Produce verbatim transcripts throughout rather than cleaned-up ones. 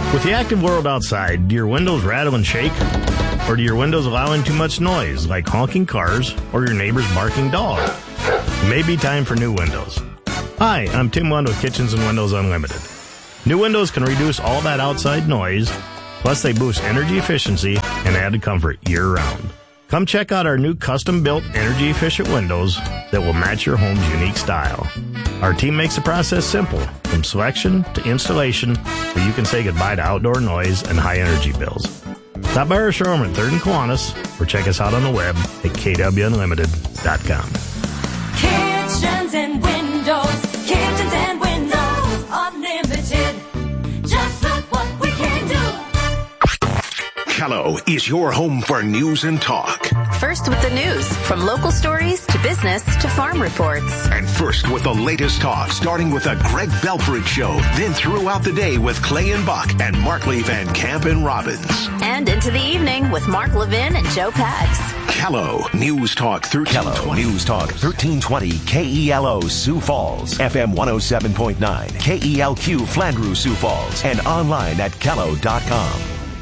With the active world outside, do your windows rattle and shake? Or do your windows allow in too much noise, like honking cars or your neighbor's barking dog? It may be time for new windows. Hi, I'm Tim Lund with Kitchens and Windows Unlimited. New windows can reduce all that outside noise, plus they boost energy efficiency and added comfort year-round. Come check out our new custom-built energy-efficient windows that will match your home's unique style. Our team makes the process simple, from selection to installation, so you can say goodbye to outdoor noise and high-energy bills. Stop by our showroom at third and Kiwanis, or check us out on the web at k w unlimited dot com. Kitchens and Windows, Kitchens and Windows Unlimited. Just look what we can do. Kello is your home for news and talk. First with the news, from local stories to business to farm reports. And first with the latest talk, starting with the Greg Belford Show, then throughout the day with Clay and Buck and Markley Van Camp and Robbins. And into the evening with Mark Levin and Joe Pags. Kello News Talk thirteen twenty. Kello News Talk thirteen twenty K E L O Sioux Falls, F M one oh seven point nine, K E L Q Flandreau Sioux Falls, and online at kello dot com.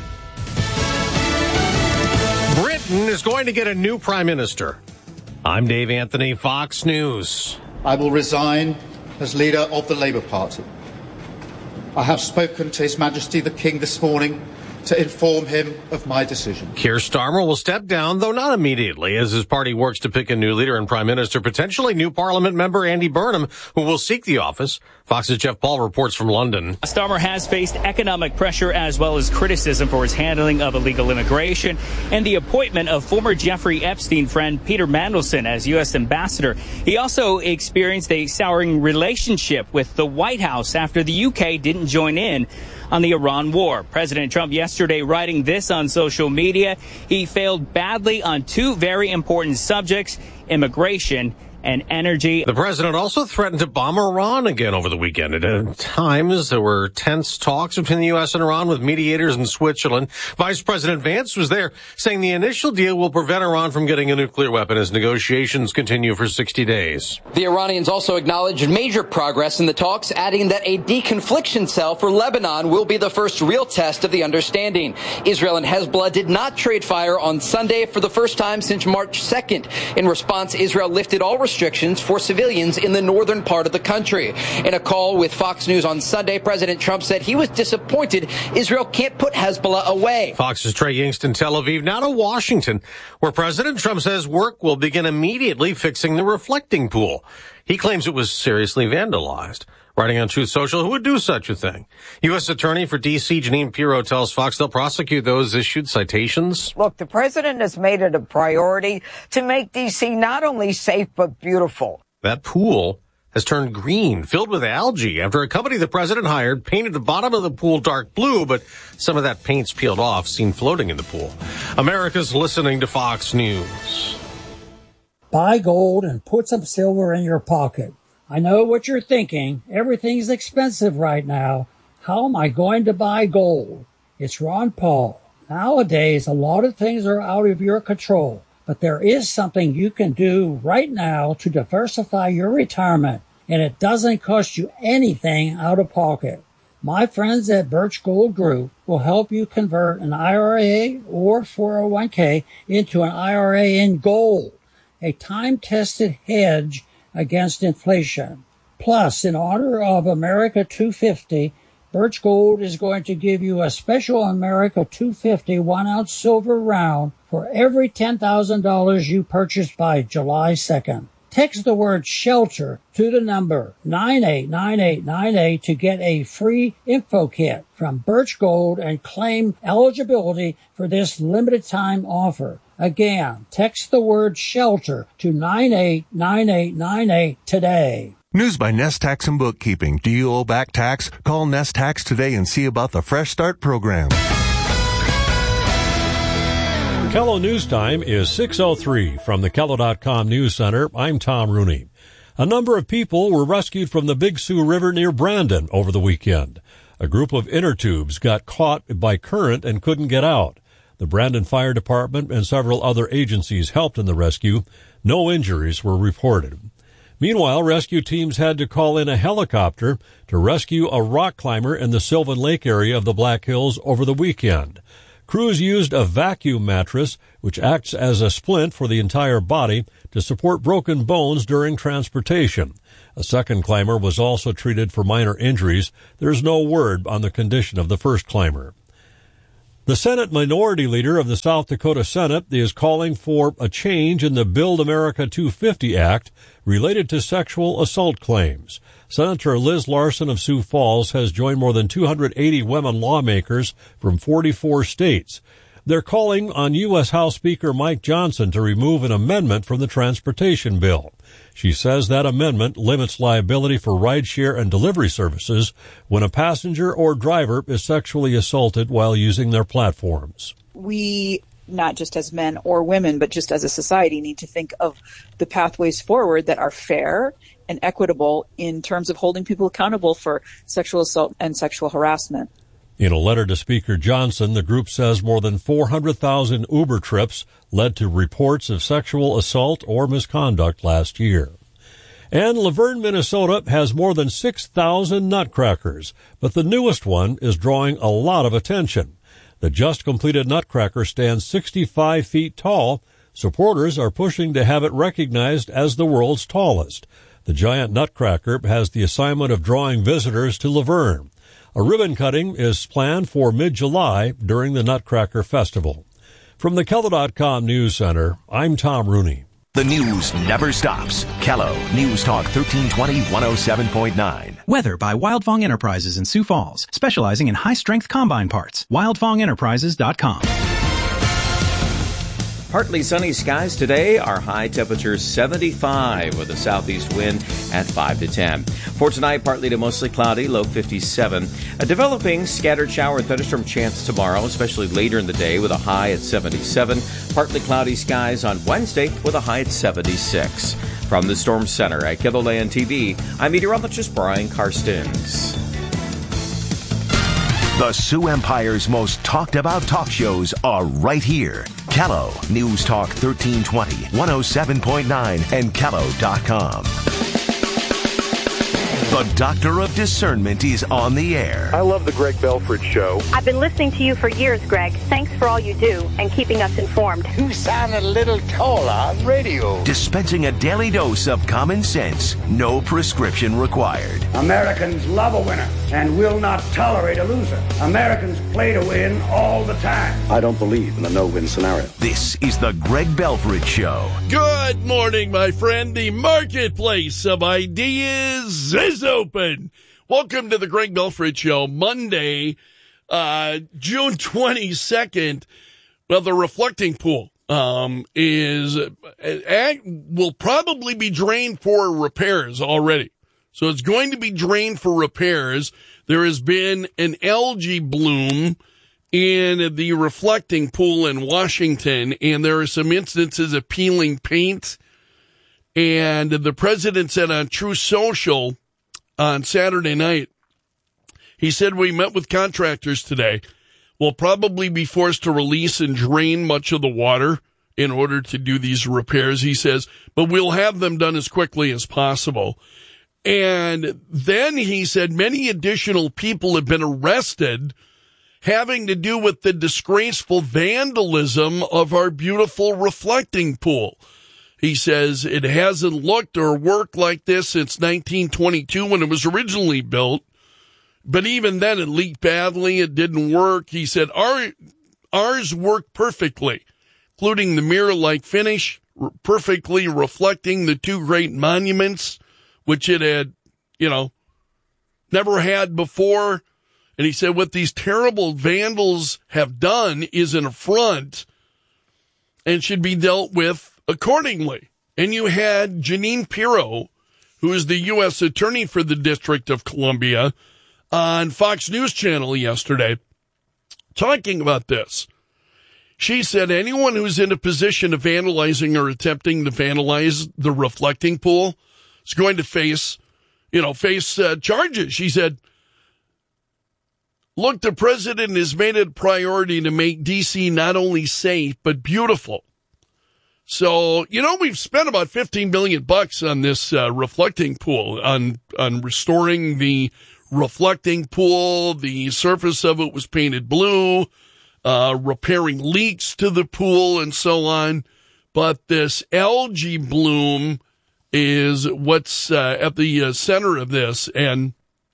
Britain is going to get a new prime minister. I'm Dave Anthony, Fox News. I will resign as leader of the Labour Party. I have spoken to His Majesty the King this morning to inform him of my decision. Keir Starmer will step down, though not immediately, as his party works to pick a new leader and prime minister, potentially new parliament member Andy Burnham, who will seek the office. Fox's Jeff Paul reports from London. Starmer has faced economic pressure as well as criticism for his handling of illegal immigration and the appointment of former Jeffrey Epstein friend Peter Mandelson as U S ambassador. He also experienced a souring relationship with the White House after the U K didn't join in on the Iran war. President Trump yesterday writing this on social media. He failed badly on two very important subjects, immigration and energy. The president also threatened to bomb Iran again over the weekend. At times, there were tense talks between the U S and Iran with mediators in Switzerland. Vice President Vance was there, saying the initial deal will prevent Iran from getting a nuclear weapon as negotiations continue for sixty days. The Iranians also acknowledged major progress in the talks, adding that a deconfliction cell for Lebanon will be the first real test of the understanding. Israel and Hezbollah did not trade fire on Sunday for the first time since March second. In response, Israel lifted all restrictions restrictions for civilians in the northern part of the country. In a call with Fox News on Sunday, President Trump said he was disappointed Israel can't put Hezbollah away. Fox's Trey Yingst in Tel Aviv, now to Washington, where President Trump says work will begin immediately fixing the reflecting pool. He claims it was seriously vandalized. Writing on Truth Social, who would do such a thing? U S Attorney for D C Janine Pirro tells Fox they'll prosecute those issued citations. Look, the president has made it a priority to make D C not only safe but beautiful. That pool has turned green, filled with algae, after a company the president hired painted the bottom of the pool dark blue, but some of that paint's peeled off, seen floating in the pool. America's listening to Fox News. Buy gold and put some silver in your pocket. I know what you're thinking. Everything's expensive right now. How am I going to buy gold? It's Ron Paul. Nowadays, a lot of things are out of your control, but there is something you can do right now to diversify your retirement, and it doesn't cost you anything out of pocket. My friends at Birch Gold Group will help you convert an I R A or four oh one k into an I R A in gold, a time-tested hedge against inflation. Plus, in honor of America two fifty, Birch Gold is going to give you a special America two fifty one-ounce silver round for every ten thousand dollars you purchase by July second. Text the word SHELTER to the number nine eight nine eight nine eight to get a free info kit from Birch Gold and claim eligibility for this limited time offer. Again, text the word SHELTER to nine eight nine eight nine eight today. News by Nest Tax and Bookkeeping. Do you owe back tax? Call Nest Tax today and see about the Fresh Start program. Kello News Time is six oh three. From the Kello dot com News Center, I'm Tom Rooney. A number of people were rescued from the Big Sioux River near Brandon over the weekend. A group of inner tubes got caught by current and couldn't get out. The Brandon Fire Department and several other agencies helped in the rescue. No injuries were reported. Meanwhile, rescue teams had to call in a helicopter to rescue a rock climber in the Sylvan Lake area of the Black Hills over the weekend. Crews used a vacuum mattress, which acts as a splint for the entire body, to support broken bones during transportation. A second climber was also treated for minor injuries. There's no word on the condition of the first climber. The Senate Minority Leader of the South Dakota Senate is calling for a change in the Build America two fifty Act related to sexual assault claims. Senator Liz Larson of Sioux Falls has joined more than two hundred eighty women lawmakers from forty-four states. They're calling on U S House Speaker Mike Johnson to remove an amendment from the transportation bill. She says that amendment limits liability for rideshare and delivery services when a passenger or driver is sexually assaulted while using their platforms. We, not just as men or women, but just as a society, need to think of the pathways forward that are fair and equitable in terms of holding people accountable for sexual assault and sexual harassment. In a letter to Speaker Johnson, the group says more than four hundred thousand Uber trips led to reports of sexual assault or misconduct last year. And Laverne, Minnesota has more than six thousand nutcrackers, but the newest one is drawing a lot of attention. The just-completed nutcracker stands sixty-five feet tall. Supporters are pushing to have it recognized as the world's tallest. The giant nutcracker has the assignment of drawing visitors to Laverne. A ribbon cutting is planned for mid-July during the Nutcracker Festival. From the Kello dot com News Center, I'm Tom Rooney. The news never stops. Kello News Talk thirteen twenty, one oh seven point nine. Weather by Wildfong Enterprises in Sioux Falls, specializing in high-strength combine parts. wildfong enterprises dot com. Partly sunny skies today. Our high temperature seventy-five with a southeast wind at five to ten. For tonight, partly to mostly cloudy, low fifty-seven. A developing scattered shower and thunderstorm chance tomorrow, especially later in the day with a high at seventy-seven. Partly cloudy skies on Wednesday with a high at seventy-six. From the Storm Center at KELOLAND T V, I'm meteorologist Brian Karstens. The Sioux Empire's most talked about talk shows are right here. Kello News Talk thirteen twenty, one oh seven point nine, and Kello dot com. The Doctor of Discernment is on the air. I love the Greg Belford Show. I've been listening to you for years, Greg. Thanks for all you do and keeping us informed. You sound a little taller on radio. Dispensing a daily dose of common sense, no prescription required. Americans love a winner and will not tolerate a loser. Americans play to win all the time. I don't believe in a no-win scenario. This is the Greg Belford Show. Good morning, my friend. The marketplace of ideas is open. Welcome to the Greg Belford Show, Monday, uh, June twenty-second. Well, the reflecting pool um, is uh, will probably be drained for repairs already. So it's going to be drained for repairs. There has been an algae bloom in the reflecting pool in Washington, and there are some instances of peeling paint. And the president said on Truth Social on Saturday night, he said, we met with contractors today. We'll probably be forced to release and drain much of the water in order to do these repairs, he says, but we'll have them done as quickly as possible. And then he said many additional people have been arrested having to do with the disgraceful vandalism of our beautiful reflecting pool. He says it hasn't looked or worked like this since nineteen twenty-two when it was originally built. But even then it leaked badly. It didn't work. He said our ours worked perfectly, including the mirror-like finish, perfectly reflecting the two great monuments, which it had, you know, never had before. And he said what these terrible vandals have done is an affront and should be dealt with accordingly. And you had Jeanine Pirro, who is the U S attorney for the District of Columbia, on Fox News Channel yesterday talking about this. She said anyone who's in a position of vandalizing or attempting to vandalize the reflecting pool is going to face, you know, face uh, charges. She said, look, the president has made it a priority to make D C not only safe, but beautiful. So, you know, we've spent about fifteen million bucks on this uh, reflecting pool, on on restoring the reflecting pool. The surface of it was painted blue, uh, repairing leaks to the pool and so on. But this algae bloom is what's uh, at the uh, center of this. And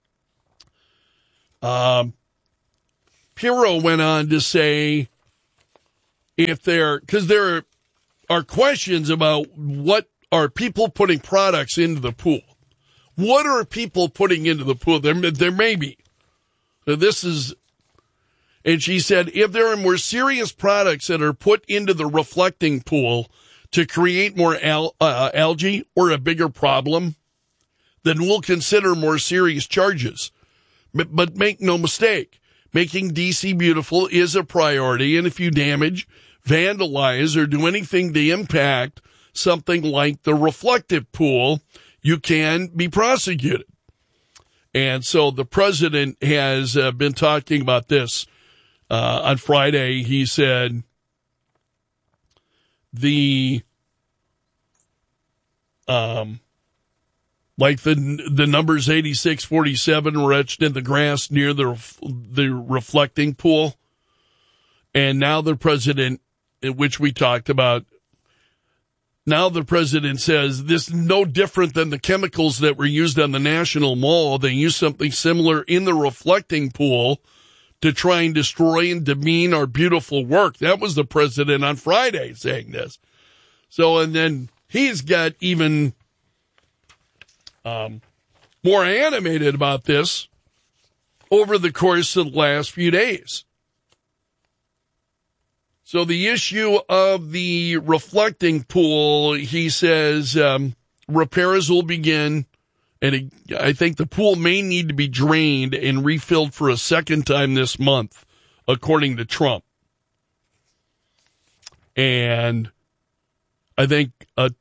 um, Pirro went on to say, if there, because there are questions about what are people putting products into the pool. What are people putting into the pool? There, there may be. This is, and she said, if there are more serious products that are put into the reflecting pool to create more al- uh, algae or a bigger problem, then we'll consider more serious charges. But, but make no mistake, making D C beautiful is a priority, and if you damage, vandalize, or do anything to impact something like the reflective pool, you can be prosecuted. And so the president has uh, been talking about this. Uh, on Friday, he said the, um, like the the numbers eighty-six forty-seven were etched in the grass near the the reflecting pool. And now the president, which we talked about, now the president says this is no different than the chemicals that were used on the National Mall. They used something similar in the reflecting pool to try and destroy and demean our beautiful work. That was the president on Friday saying this. So, and then he's got even um, more animated about this over the course of the last few days. So the issue of the reflecting pool, he says, um, repairs will begin, and it, I think the pool may need to be drained and refilled for a second time this month, according to Trump. And I think a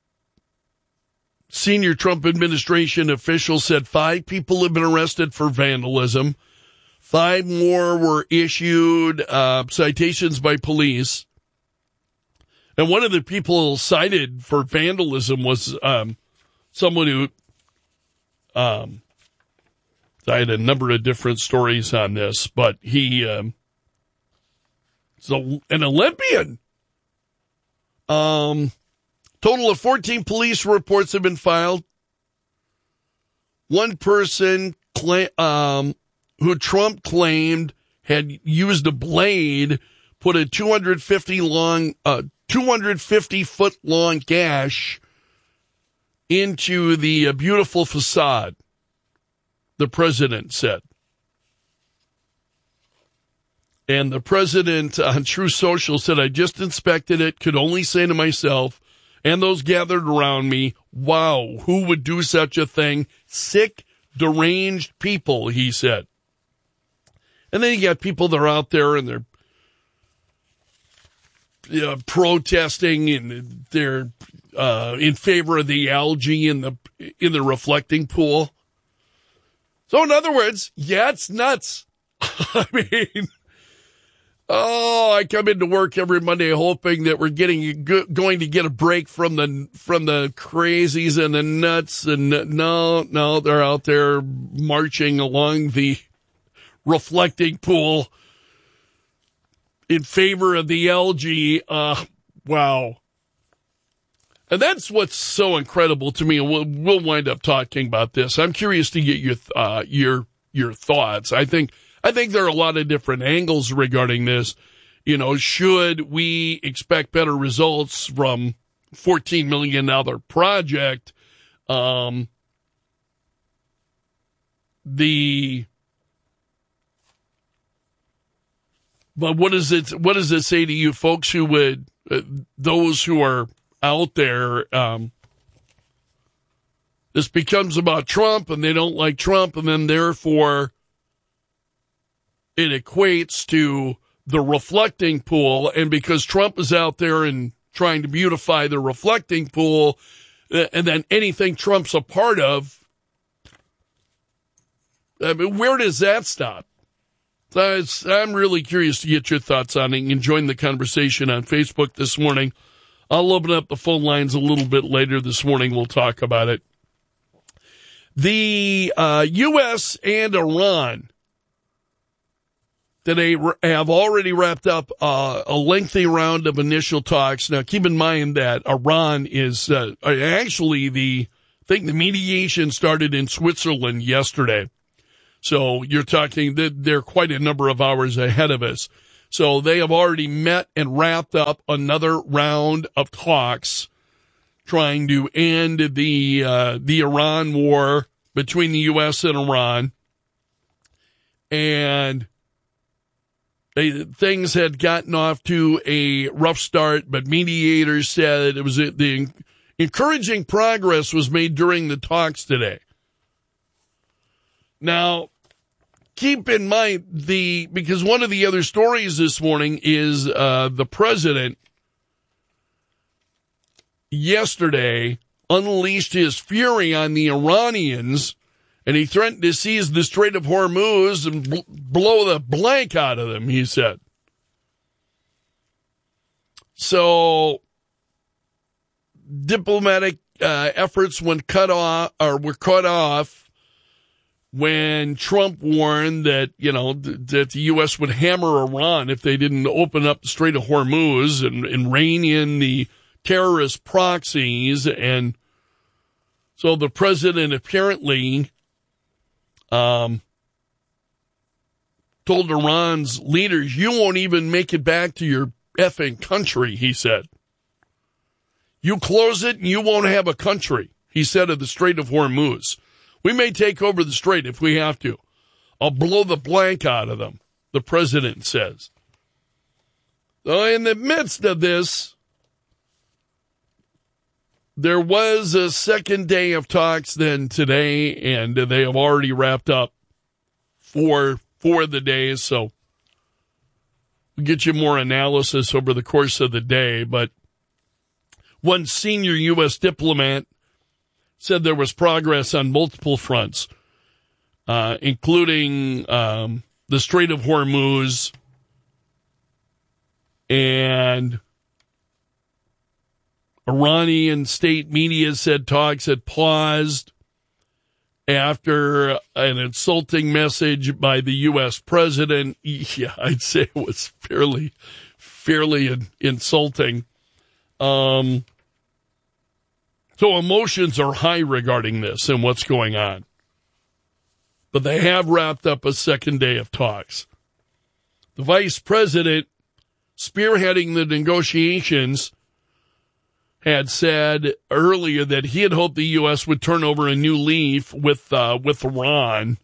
senior Trump administration official said five people have been arrested for vandalism. Five more were issued uh, citations by police. And one of the people cited for vandalism was um, someone who, um, I had a number of different stories on this, but he um, is a, an Olympian. Um, total of fourteen police reports have been filed. One person claimed, um, who Trump claimed had used a blade, put a two hundred fifty long, uh, two hundred fifty foot long gash into the uh, beautiful facade, the president said. And the president on Truth Social said, I just inspected it, could only say to myself and those gathered around me, wow, who would do such a thing? Sick, deranged people, he said. And then you got people that are out there and they're you know, protesting and they're uh, in favor of the algae in the in the reflecting pool. So in other words, yeah, it's nuts. I mean, oh, I come into work every Monday hoping that we're getting going to get a break from the from the crazies and the nuts, and no, no, they're out there marching along the reflecting pool in favor of the algae. Uh, wow. And that's what's so incredible to me. We'll, we'll wind up talking about this. I'm curious to get your uh, your your thoughts. I think I think there are a lot of different angles regarding this. You know, should we expect better results from fourteen million dollars project? Um, the But what does it, what does it say to you folks who would, uh, those who are out there, um, this becomes about Trump and they don't like Trump, and then therefore it equates to the reflecting pool. And because Trump is out there and trying to beautify the reflecting pool, uh, and then anything Trump's a part of, I mean, where does that stop? Uh, I'm really curious to get your thoughts on it. You can join the conversation on Facebook this morning I'll open up the phone lines a little bit later this morning. We'll talk about it. The uh, U S and Iran today have already wrapped up uh, a lengthy round of initial talks. Now, keep in mind that Iran is uh, actually the, I think the mediation started in Switzerland yesterday. So you're talking that they're quite a number of hours ahead of us. So they have already met and wrapped up another round of talks trying to end the uh, the Iran war between the U S and Iran. And they, things had gotten off to a rough start, but mediators said it was a, the encouraging progress was made during the talks today. Now, keep in mind the because one of the other stories this morning is uh, the president yesterday unleashed his fury on the Iranians, and he threatened to seize the Strait of Hormuz and bl- blow the blank out of them, he said. So diplomatic uh, efforts went cut off or were cut off when Trump warned that, you know, th- that the U S would hammer Iran if they didn't open up the Strait of Hormuz and, and rein in the terrorist proxies. And so the president apparently um, told Iran's leaders, you won't even make it back to your effing country, he said. You close it and you won't have a country, he said of the Strait of Hormuz. We may take over the strait if we have to. I'll blow the blank out of them, the president says. So in the midst of this, there was a second day of talks then today, and they have already wrapped up for, for the day. So we'll get you more analysis over the course of the day. But one senior U S diplomat said there was progress on multiple fronts, uh, including um, the Strait of Hormuz, and Iranian state media said talks had paused after an insulting message by the U S president. Yeah, I'd say it was fairly, fairly in, insulting. Um, So emotions are high regarding this and what's going on. But they have wrapped up a second day of talks. The vice president, spearheading the negotiations, had said earlier that he had hoped the U S would turn over a new leaf with uh, with Iran.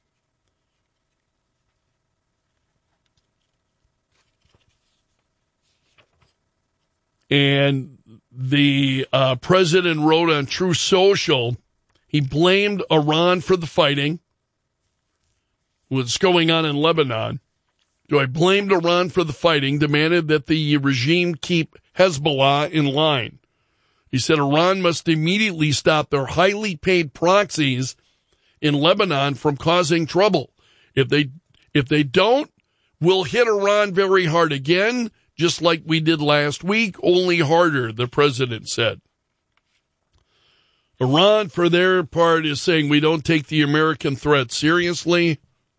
And the uh, president wrote on Truth Social, he blamed Iran for the fighting, what's going on in Lebanon. So I blamed Iran for the fighting, demanded that the regime keep Hezbollah in line. He said Iran must immediately stop their highly paid proxies in Lebanon from causing trouble. If they if they don't, we'll hit Iran very hard again, just like we did last week, only harder, the president said. Iran, for their part, is saying we don't take the American threat seriously.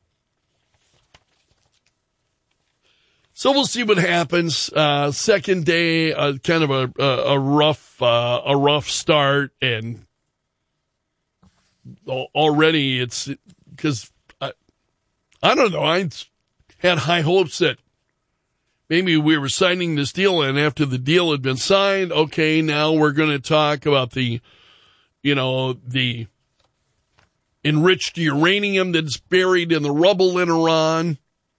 So we'll see what happens. Uh, second day, uh, kind of a, a, a rough, uh, a rough start, and already it's because I, I don't know. I had high hopes that maybe we were signing this deal, and after the deal had been signed, okay, now we're going to talk about the, you know, the enriched uranium that's buried in the rubble in Iran.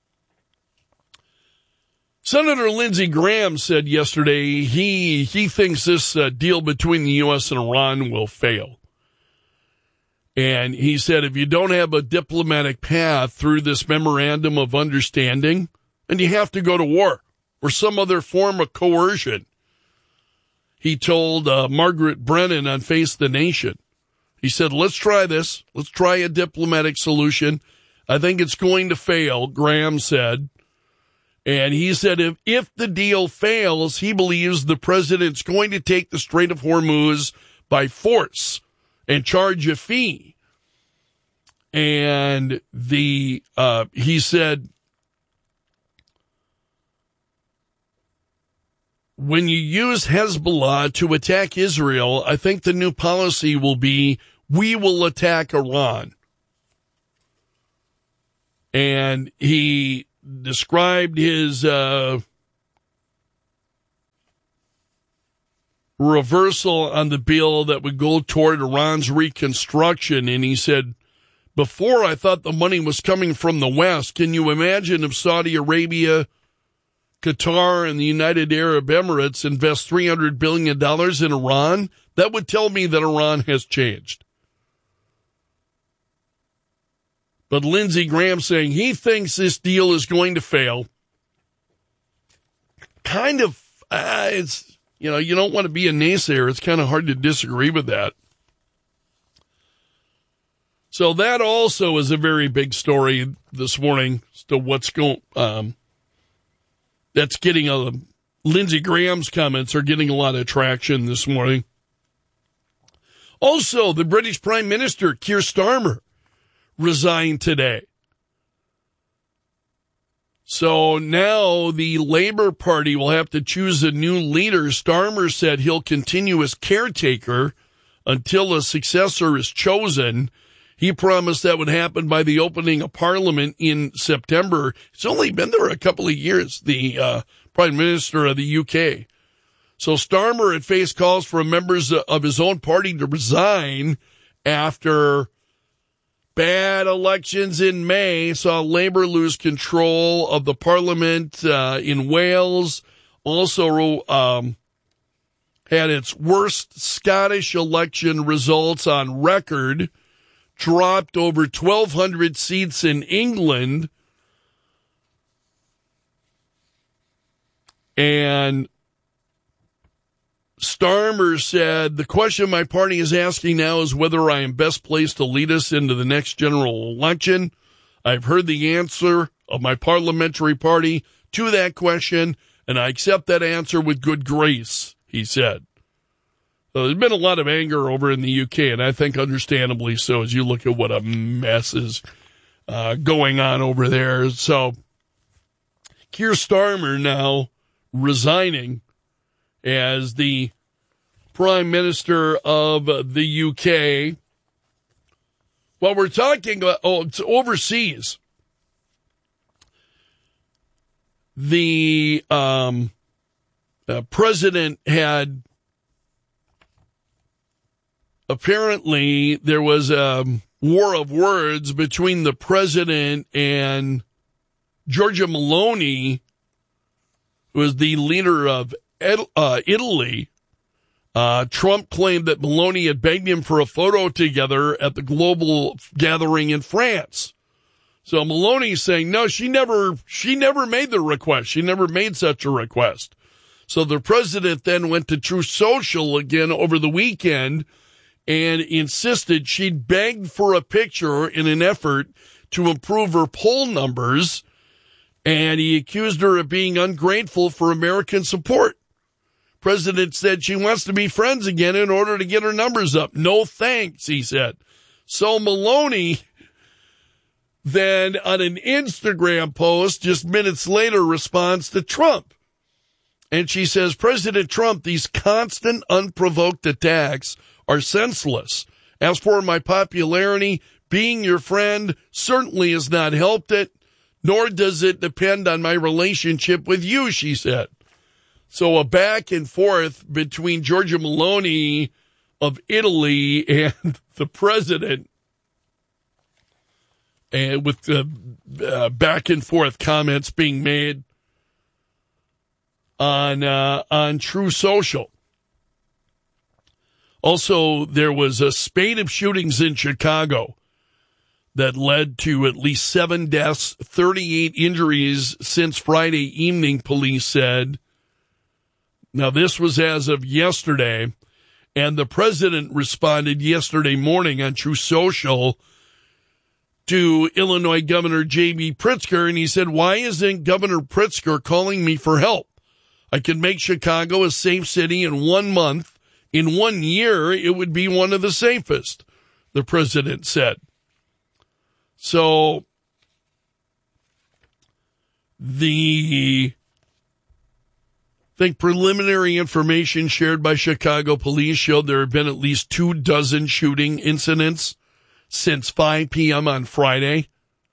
Senator Lindsey Graham said yesterday he he thinks this uh, deal between the U S and Iran will fail. And he said if you don't have a diplomatic path through this memorandum of understanding, then you have to go to war or some other form of coercion. He told uh, Margaret Brennan on Face the Nation. He said, let's try this. Let's try a diplomatic solution. I think it's going to fail, Graham said. And he said if, if the deal fails, he believes the president's going to take the Strait of Hormuz by force and charge a fee. And the uh, he said, when you use Hezbollah to attack Israel, I think the new policy will be, we will attack Iran. And he described his uh, reversal on the bill that would go toward Iran's reconstruction. And he said, before I thought the money was coming from the West. Can you imagine if Saudi Arabia, Qatar, and the United Arab Emirates invest three hundred billion dollars in Iran? That would tell me that Iran has changed. But Lindsey Graham saying he thinks this deal is going to fail. Kind of, uh, it's, you know, you don't want to be a naysayer. It's kind of hard to disagree with that. So that also is a very big story this morning as to what's going, um, that's getting a, Lindsey Graham's comments are getting a lot of traction this morning. Also, the British Prime Minister, Keir Starmer, resigned today. So now the Labour Party will have to choose a new leader. Starmer said he'll continue as caretaker until a successor is chosen. He promised that would happen by the opening of Parliament in September. He's only been there a couple of years, the uh, Prime Minister of the U K. So Starmer had faced calls from members of his own party to resign after bad elections in May saw Labour lose control of the Parliament uh, in Wales. Also um, had its worst Scottish election results on record. Dropped over twelve hundred seats in England. And Starmer said, the question my party is asking now is whether I am best placed to lead us into the next general election. I've heard the answer of my parliamentary party to that question, and I accept that answer with good grace, he said. So there's been a lot of anger over in the U K, and I think understandably so as you look at what a mess is uh, going on over there. So Keir Starmer now resigning as the Prime Minister of the U K. Well, we're talking about, oh, it's overseas. The um, uh, president had, apparently there was a war of words between the president and Giorgia Meloni, who is the leader of uh, Italy. Uh, Trump claimed that Meloni had begged him for a photo together at the global gathering in France. So Meloni's saying, no, she never, she never made the request. She never made such a request. So the president then went to Truth Social again over the weekend and insisted she'd begged for a picture in an effort to improve her poll numbers. And he accused her of being ungrateful for American support. President said she wants to be friends again in order to get her numbers up. No thanks, he said. So Meloni then on an Instagram post just minutes later responds to Trump. And she says, President Trump, these constant unprovoked attacks are senseless. As for my popularity, being your friend certainly has not helped it, nor does it depend on my relationship with you, she said. So a back and forth between Giorgia Meloni of Italy and the president, and with the uh, back and forth comments being made on uh, on True Social. Also, there was a spate of shootings in Chicago that led to at least seven deaths, thirty-eight injuries since Friday evening, police said. Now, this was as of yesterday, and the president responded yesterday morning on True Social to Illinois Governor J B Pritzker, and he said, why isn't Governor Pritzker calling me for help? I could make Chicago a safe city in one month. In one year, it would be one of the safest, the president said. So the I think preliminary information shared by Chicago police showed there have been at least two dozen shooting incidents since five p.m. on Friday.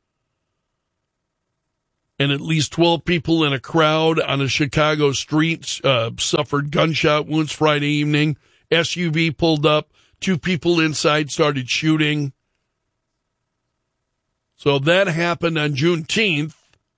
And at least twelve people in a crowd on a Chicago street uh, suffered gunshot wounds Friday evening. S U V pulled up. Two people inside started shooting. So that happened on Juneteenth.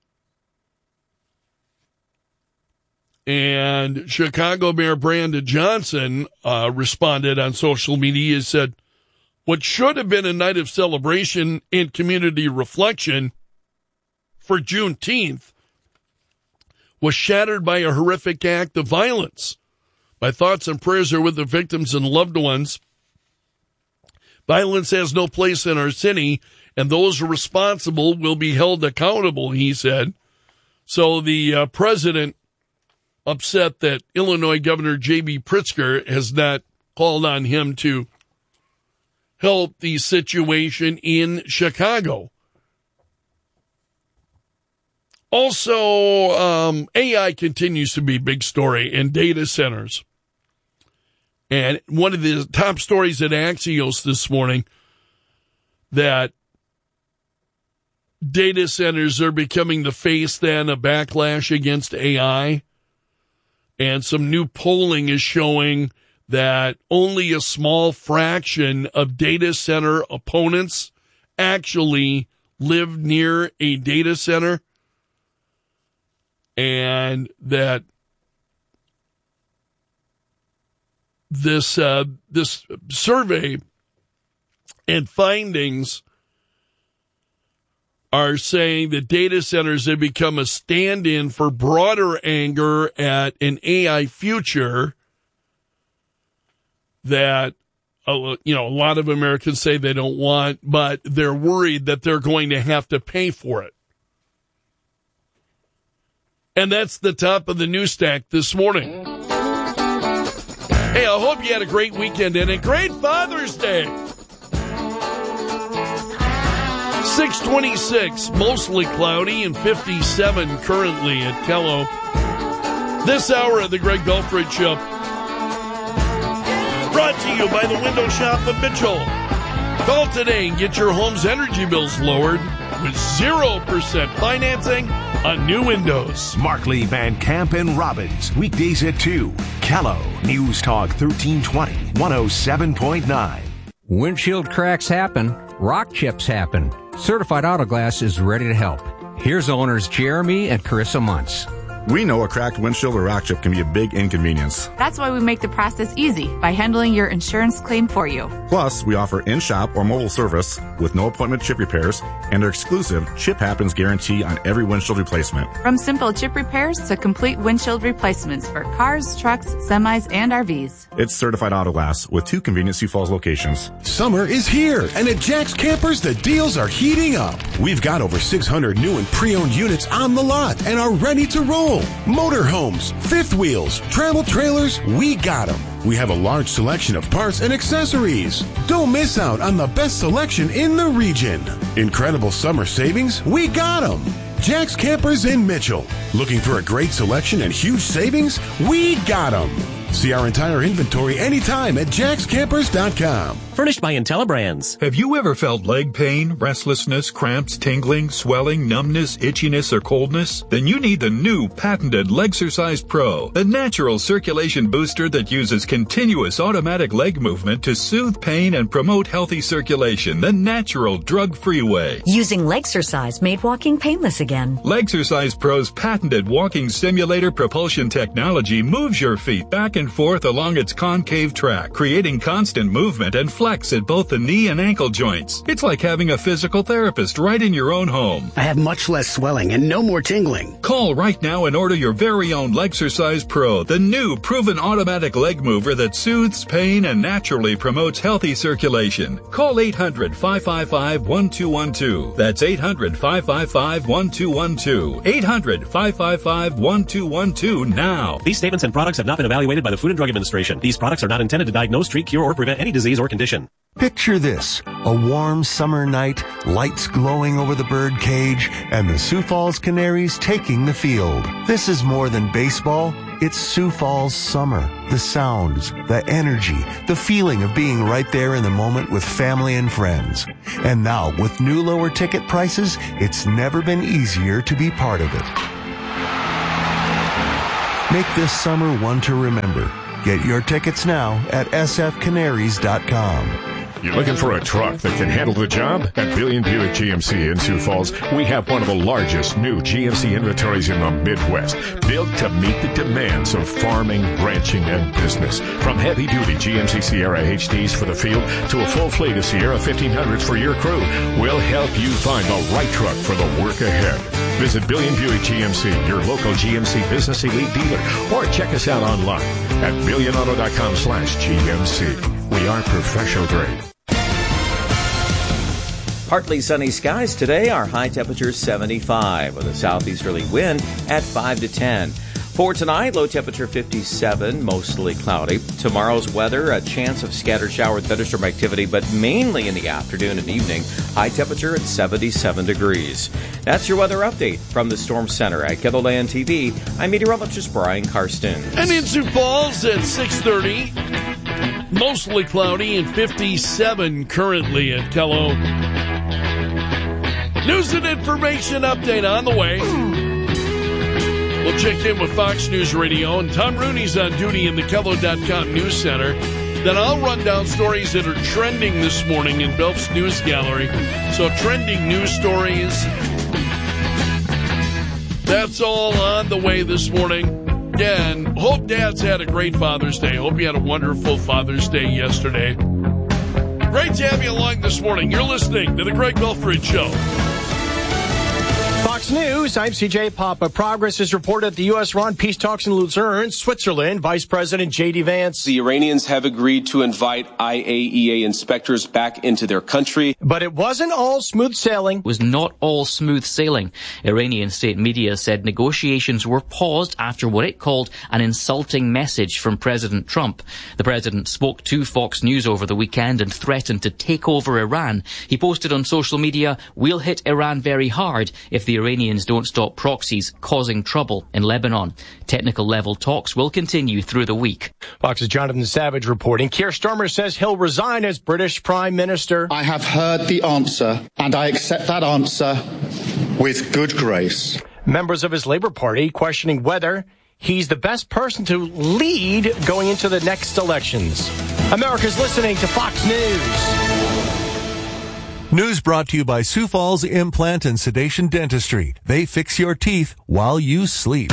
And Chicago Mayor Brandon Johnson uh, responded on social media. He said, what should have been a night of celebration and community reflection for Juneteenth was shattered by a horrific act of violence. My thoughts and prayers are with the victims and loved ones. Violence has no place in our city, and those responsible will be held accountable, he said. So the uh, president upset that Illinois Governor J B Pritzker has not called on him to help the situation in Chicago. Also, um, A I continues to be a big story in data centers. And one of the top stories at Axios this morning, that data centers are becoming the face then of backlash against A I. And some new polling is showing that only a small fraction of data center opponents actually live near a data center. And that this uh, this survey and findings are saying that data centers have become a stand-in for broader anger at an A I future that, uh, you know, a lot of Americans say they don't want, but they're worried that they're going to have to pay for it. And that's the top of the news stack this morning. Hey, I hope you had a great weekend and a great Father's Day. six twenty-six, mostly cloudy, and fifty-seven currently at Kello. This hour of the Greg Belfridge Show brought to you by the Window Shop of Mitchell. Call today and get your home's energy bills lowered with zero percent financing on new windows. Markley, Van Camp, and Robbins. Weekdays at two. Kello. News Talk thirteen twenty, one oh seven point nine. Windshield cracks happen. Rock chips happen. Certified Auto Glass is ready to help. Here's owners Jeremy and Carissa Muntz. We know a cracked windshield or rock chip can be a big inconvenience. That's why we make the process easy by handling your insurance claim for you. Plus, we offer in-shop or mobile service with no appointment chip repairs and our exclusive Chip Happens guarantee on every windshield replacement. From simple chip repairs to complete windshield replacements for cars, trucks, semis, and R Vs. It's Certified Auto Glass with two convenient Sioux Falls locations. Summer is here, and at Jack's Campers, the deals are heating up. We've got over six hundred new and pre-owned units on the lot and are ready to roll. Motorhomes, fifth wheels, travel trailers, we got them. We have a large selection of parts and accessories. Don't miss out on the best selection in the region. Incredible summer savings, we got them. Jack's Campers in Mitchell. Looking for a great selection and huge savings? We got them. See our entire inventory anytime at jacks campers dot com. Furnished by IntelliBrands. Have you ever felt leg pain, restlessness, cramps, tingling, swelling, numbness, itchiness, or coldness? Then you need the new patented Legsercise Pro, the natural circulation booster that uses continuous automatic leg movement to soothe pain and promote healthy circulation the natural drug-free way. Using Legsercise made walking painless again. Legsercise Pro's patented walking simulator propulsion technology moves your feet back and and forth along its concave track, creating constant movement and flex at both the knee and ankle joints. It's like having a physical therapist right in your own home. I have much less swelling and no more tingling. Call right now and order your very own Legsercise Pro, the new proven automatic leg mover that soothes pain and naturally promotes healthy circulation. Call eight hundred, five five five, one two one two. That's eight hundred, five five five, one two one two. eight hundred, five five five, one two one two now. These statements and products have not been evaluated by the Food and Drug Administration. These products are not intended to diagnose, treat, cure, or prevent any disease or condition. Picture this, a warm summer night, lights glowing over the bird cage, and the Sioux Falls Canaries taking the field. This is more than baseball. It's Sioux Falls summer. The sounds, the energy, the feeling of being right there in the moment with family and friends. And now, with new lower ticket prices, it's never been easier to be part of it. Make this summer one to remember. Get your tickets now at s f canaries dot com. You're looking for a truck that can handle the job? At Billion Buick G M C in Sioux Falls, we have one of the largest new G M C inventories in the Midwest, built to meet the demands of farming, ranching, and business. From heavy-duty G M C Sierra H Ds for the field to a full fleet of Sierra fifteen hundreds for your crew, we'll help you find the right truck for the work ahead. Visit Billion Buick G M C, your local G M C Business Elite dealer, or check us out online at billion auto dot com slash G M C. We are professional grade. Partly sunny skies today. Our high temperature seventy-five with a southeasterly wind at five to ten. For tonight, low temperature fifty-seven, mostly cloudy. Tomorrow's weather, a chance of scattered shower thunderstorm activity, but mainly in the afternoon and evening. High temperature at seventy-seven degrees. That's your weather update from the Storm Center at KELOLAND T V. I'm meteorologist Brian Karsten. And in Sioux Falls at six thirty, mostly cloudy and fifty-seven currently at Kello. News and information update on the way. We'll check in with Fox News Radio, and Tom Rooney's on duty in the Kello dot com News Center. Then I'll run down stories that are trending this morning in Belf's News Gallery. So trending news stories. That's all on the way this morning. Yeah, and hope Dad's had a great Father's Day. Hope you had a wonderful Father's Day yesterday. Great to have you along this morning. You're listening to The Greg Belford Show. Fox News, I'm C J Papa. Progress is reported at the U S-Iran peace talks in Lucerne, Switzerland. Vice President J D. Vance. The Iranians have agreed to invite I A E A inspectors back into their country. But it wasn't all smooth sailing. It was not all smooth sailing. Iranian state media said negotiations were paused after what it called an insulting message from President Trump. The president spoke to Fox News over the weekend and threatened to take over Iran. He posted on social media, "We'll hit Iran very hard if the Iranians don't stop proxies causing trouble in Lebanon." Technical level talks will continue through the week. Fox's Jonathan Savage reporting. Keir Starmer says he'll resign as British Prime Minister. I have heard the answer, and I accept that answer with good grace. Members of his Labour Party questioning whether he's the best person to lead going into the next elections. America's listening to Fox News. News brought to you by Sioux Falls Implant and Sedation Dentistry. They fix your teeth while you sleep.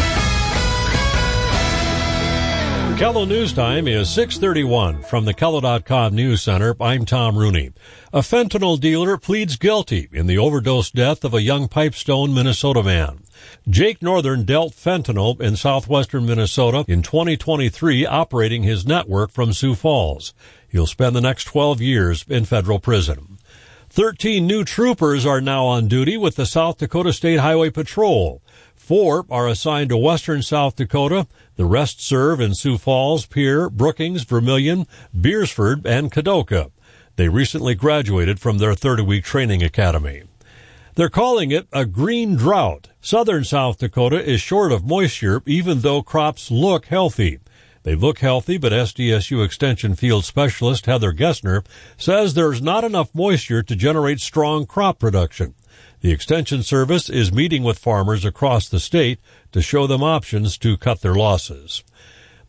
Kello News Time is six thirty-one. From the Kello dot com News Center, I'm Tom Rooney. A fentanyl dealer pleads guilty in the overdose death of a young Pipestone, Minnesota man. Jake Northern dealt fentanyl in southwestern Minnesota in twenty twenty-three, operating his network from Sioux Falls. He'll spend the next twelve years in federal prison. Thirteen new troopers are now on duty with the South Dakota State Highway Patrol. Four are assigned to western South Dakota. The rest serve in Sioux Falls, Pierre, Brookings, Vermilion, Beersford, and Kadoka. They recently graduated from their thirty-week training academy. They're calling it a green drought. Southern South Dakota is short of moisture, even though crops look healthy. They look healthy, but S D S U Extension Field Specialist Heather Gessner says there's not enough moisture to generate strong crop production. The Extension Service is meeting with farmers across the state to show them options to cut their losses.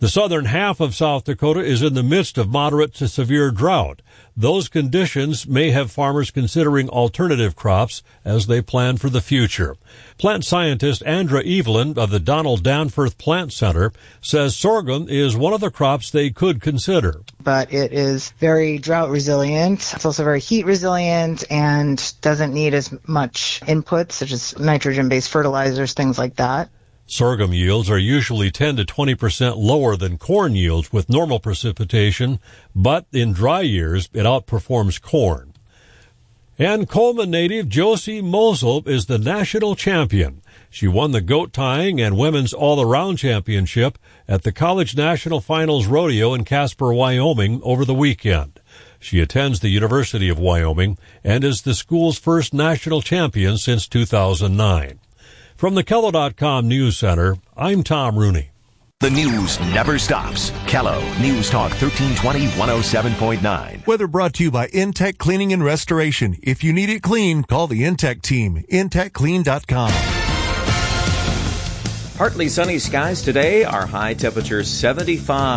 The southern half of South Dakota is in the midst of moderate to severe drought. Those conditions may have farmers considering alternative crops as they plan for the future. Plant scientist Andra Evelyn of the Donald Danforth Plant Center says sorghum is one of the crops they could consider. But it is very drought resilient. It's also very heat resilient and doesn't need as much input, such as nitrogen-based fertilizers, things like that. Sorghum yields are usually ten to twenty percent lower than corn yields with normal precipitation, but in dry years it outperforms corn. And Coleman native Josie Mosel is the national champion. She won the goat tying and women's all-around championship at the College National Finals Rodeo in Casper, Wyoming over the weekend. She attends the University of Wyoming and is the school's first national champion since two thousand nine. From the Kello dot com News Center, I'm Tom Rooney. The news never stops. Kello News Talk thirteen twenty, one oh seven point nine. Weather brought to you by Intech Cleaning and Restoration. If you need it clean, call the Intech team. intech clean dot com. Partly sunny skies today. Our high temperature seventy-five.